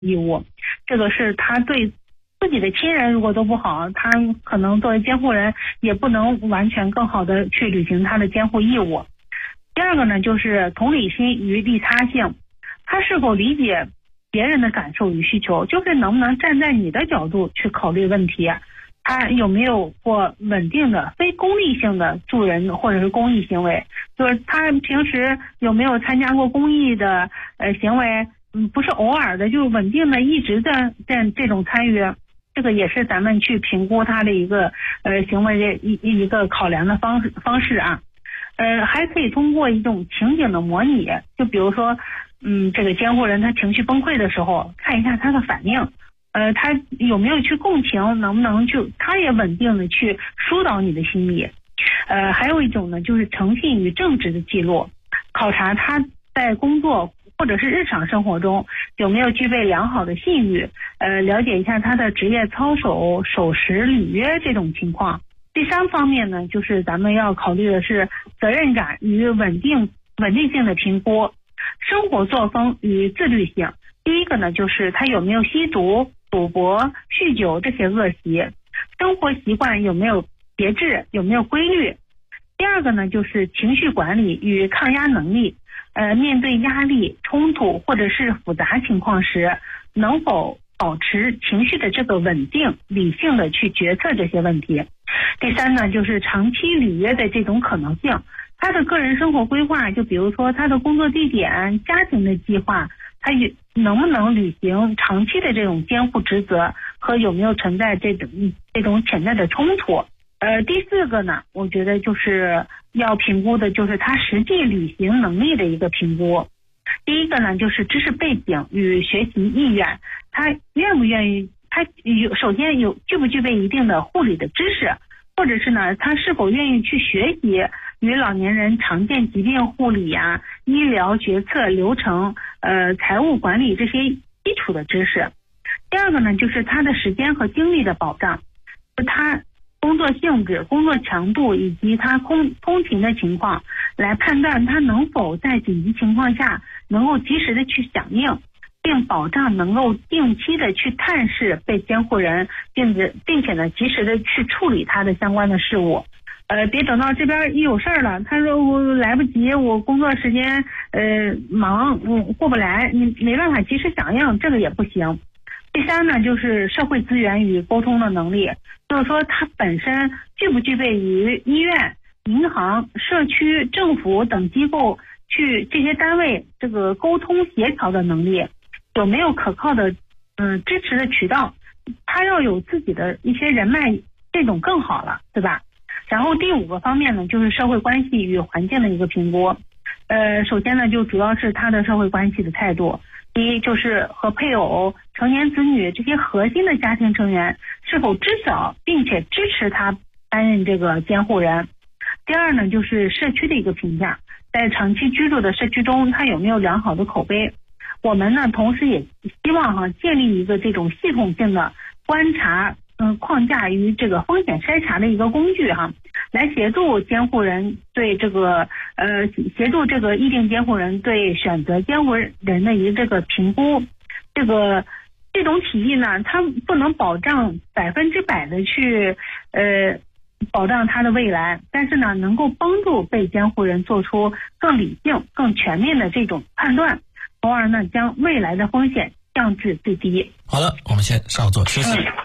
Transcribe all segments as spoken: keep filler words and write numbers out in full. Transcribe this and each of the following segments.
义务。这个是他对自己的亲人如果都不好，他可能作为监护人也不能完全更好的去履行他的监护义务。第二个呢，就是同理心与利他性，他是否理解别人的感受与需求，就是能不能站在你的角度去考虑问题，他有没有过稳定的非功利性的助人或者是公益行为，就是他平时有没有参加过公益的呃行为，嗯，不是偶尔的，就是稳定的一直在在这种参与，这个也是咱们去评估他的一个呃行为的一一个考量的方式方式啊。呃，还可以通过一种情景的模拟，就比如说，嗯，这个监护人他情绪崩溃的时候，看一下他的反应，呃，他有没有去共情，能不能去，他也稳定的去疏导你的心理。呃，还有一种呢，就是诚信与正直的记录，考察他在工作或者是日常生活中有没有具备良好的信誉，呃，了解一下他的职业操守、守时履约这种情况。第三方面呢，就是咱们要考虑的是责任感与稳定稳定性的评估，生活作风与自律性。第一个呢，就是他有没有吸毒、赌博、酗酒这些恶习，生活习惯有没有节制，有没有规律。第二个呢，就是情绪管理与抗压能力，呃，面对压力、冲突或者是复杂情况时，能否保持情绪的这个稳定，理性的去决策这些问题。第三呢，就是长期履约的这种可能性，他的个人生活规划，就比如说他的工作地点、家庭的计划，他也能不能履行长期的这种监护职责，和有没有存在这种这种潜在的冲突。呃，第四个呢，我觉得就是要评估的就是他实际履行能力的一个评估。第一个呢，就是知识背景与学习意愿，他愿不愿意，他有首先有具不具备一定的护理的知识，或者是呢，他是否愿意去学习与老年人常见疾病护理啊、医疗决策流程、呃财务管理这些基础的知识。第二个呢，就是他的时间和精力的保障，他工作性质、工作强度以及他通通勤的情况，来判断他能否在紧急情况下能够及时的去响应，并保障能够定期的去探视被监护人，并且并且呢及时的去处理他的相关的事务。呃，别等到这边一有事儿了，他说我来不及，我工作时间呃忙，我过不来，你没办法及时响应，这个也不行。第三呢，就是社会资源与沟通的能力，就是说他本身具不具备与医院、银行、社区、政府等机构去这些单位这个沟通协调的能力，有没有可靠的嗯、呃、支持的渠道，他要有自己的一些人脉，这种更好了，对吧？然后第五个方面呢，就是社会关系与环境的一个评估。呃，首先呢，就主要是他的社会关系的态度。第一，就是和配偶、成年子女这些核心的家庭成员是否知晓并且支持他担任这个监护人。第二呢，就是社区的一个评价，在长期居住的社区中，他有没有良好的口碑。我们呢，同时也希望哈、啊、建立一个这种系统性的观察嗯框架与这个风险筛查的一个工具哈、啊，来协助监护人对这个呃协助这个议定监护人对选择监护人的一个这个评估。这个这种体系呢，它不能保障百分之百的去呃保障他的未来，但是呢，能够帮助被监护人做出更理性、更全面的这种判断，从而呢将未来的风险降至最低。 好的，我们先稍作休息。 嗯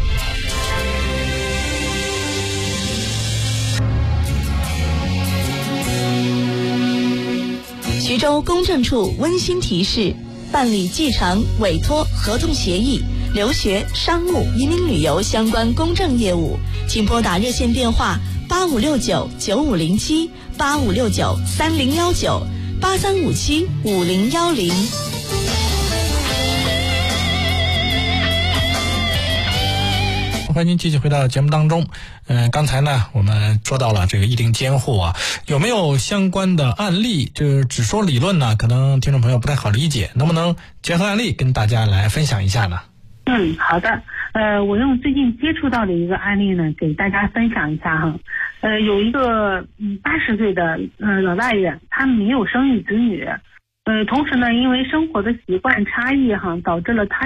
徐州公证处温馨提示：办理继承、委托、合同协议、留学、商务、移民旅游相关公证业务，请拨打热线电话八五六九九五零七、八五六九三零幺九、八三五七五零幺零。 欢迎您继续回到节目当中。嗯、呃，刚才呢我们说到了这个议定监护啊，有没有相关的案例？就是只说理论呢，可能听众朋友不太好理解，能不能结合案例跟大家来分享一下呢？ 嗯，好的。呃，我用最近接触到的一个案例呢，给大家分享一下哈。呃，有一个嗯八十岁的呃老大爷，他没有生育子女， 呃，同时呢，因为生活的习惯差异哈，导致了他